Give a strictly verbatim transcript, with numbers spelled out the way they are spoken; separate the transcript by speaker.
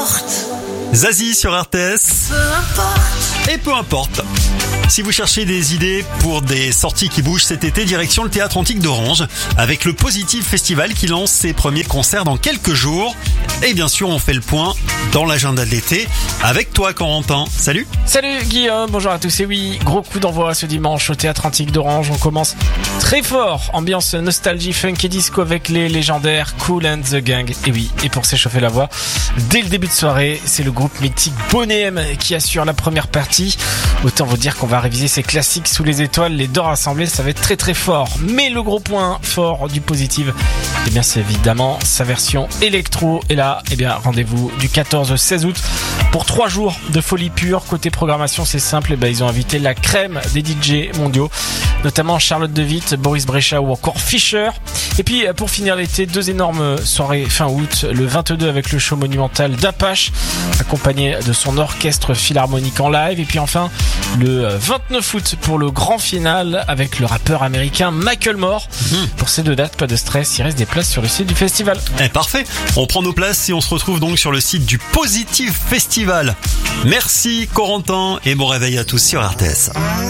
Speaker 1: importe.
Speaker 2: Zazie sur R T S.
Speaker 1: Peu importe.
Speaker 2: Et peu importe. Si vous cherchez des idées pour des sorties qui bougent cet été, direction le Théâtre Antique d'Orange avec le Positive Festival qui lance ses premiers concerts dans quelques jours. Et bien sûr, on fait le point dans l'agenda de l'été avec toi, Corentin. Salut.
Speaker 3: Salut Guillaume, bonjour à tous. Et oui, gros coup d'envoi ce dimanche au Théâtre Antique d'Orange. On commence très fort, ambiance nostalgie, funk et disco avec les légendaires Kool and the Gang. Et oui, et pour s'échauffer la voix, dès le début de soirée, c'est le groupe mythique Boney M qui assure la première partie. Autant vous dire qu'on va réviser ces classiques sous les étoiles, les deux rassemblés, ça va être très très fort. Mais le gros point fort du Positive, eh bien c'est évidemment sa version électro. Et là, eh bien rendez-vous du quatorze au seize août pour trois jours de folie pure. Côté programmation, c'est simple, eh ben, ils ont invité la crème des D J mondiaux, notamment Charlotte de Witt, Boris Brejcha ou encore Fischer. Et puis pour finir l'été, deux énormes soirées fin août, le vingt-deux avec le show monumental d'Apache, accompagné de son orchestre philharmonique en live. Et puis enfin le vingt-neuf août pour le grand final avec le rappeur américain Macklemore. Mmh. Pour ces deux dates, pas de stress, il reste des places sur le site du festival.
Speaker 2: Eh, parfait, on prend nos places et on se retrouve donc sur le site du Positive Festival. Merci Corentin et bon réveil à tous sur R T S.